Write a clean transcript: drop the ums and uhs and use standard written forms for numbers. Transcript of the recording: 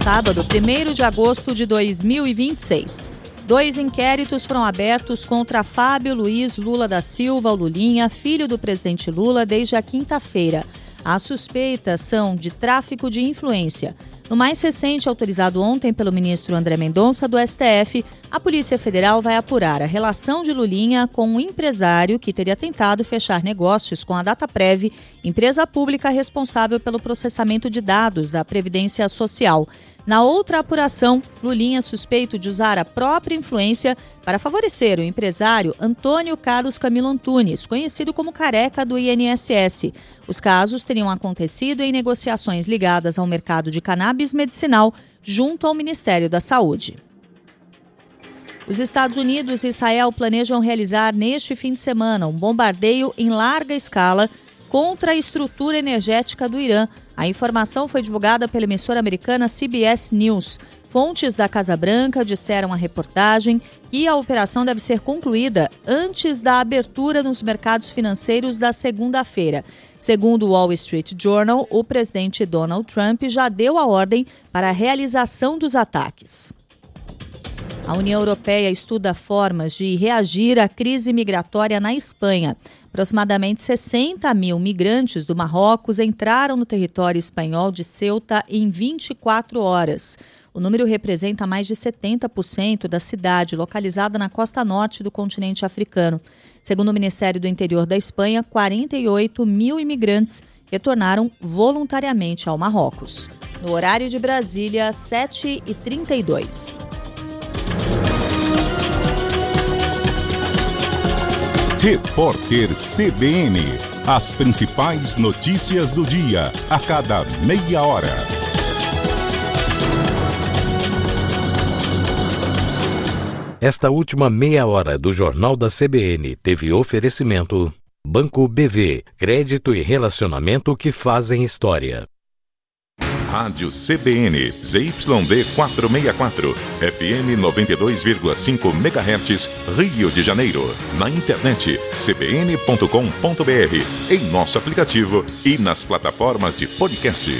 sábado, 1º de agosto de 2026. 2 inquéritos foram abertos contra Fábio Luiz Lula da Silva, o Lulinha, filho do presidente Lula, desde a quinta-feira. As suspeitas são de tráfico de influência. No mais recente, autorizado ontem pelo ministro André Mendonça, do STF, a Polícia Federal vai apurar a relação de Lulinha com um empresário que teria tentado fechar negócios com a Dataprev, empresa pública responsável pelo processamento de dados da Previdência Social. Na outra apuração, Lulinha é suspeito de usar a própria influência para favorecer o empresário Antônio Carlos Camilo Antunes, conhecido como Careca do INSS. Os casos teriam acontecido em negociações ligadas ao mercado de cannabis medicinal junto ao Ministério da Saúde. Os Estados Unidos e Israel planejam realizar neste fim de semana um bombardeio em larga escala contra a estrutura energética do Irã. A informação foi divulgada pela emissora americana CBS News. Fontes da Casa Branca disseram à reportagem que a operação deve ser concluída antes da abertura nos mercados financeiros da segunda-feira. Segundo o Wall Street Journal, o presidente Donald Trump já deu a ordem para a realização dos ataques. A União Europeia estuda formas de reagir à crise migratória na Espanha. Aproximadamente 60 mil migrantes do Marrocos entraram no território espanhol de Ceuta em 24 horas. O número representa mais de 70% da cidade, localizada na costa norte do continente africano. Segundo o Ministério do Interior da Espanha, 48 mil imigrantes retornaram voluntariamente ao Marrocos. No horário de Brasília, 7h32. Repórter CBN. As principais notícias do dia, a cada meia hora. Esta última meia hora do Jornal da CBN teve oferecimento Banco BV, crédito e relacionamento que fazem história. Rádio CBN, ZYD 464, FM 92,5 MHz, Rio de Janeiro. Na internet, cbn.com.br, em nosso aplicativo e nas plataformas de podcast.